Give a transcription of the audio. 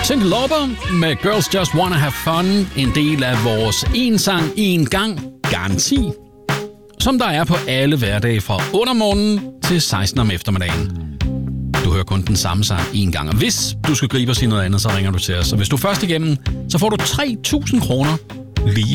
Cyndi Lauper med Girls Just Wanna Have Fun, en del af vores En Sang En Gang garanti, som der er på alle hverdage fra 8 om morgenen til 16 om eftermiddagen. Du hører kun den samme sang en gang, og hvis du skal gribe og sige noget andet, så ringer du til os. Og hvis du er først igennem, så får du 3.000 kroner lige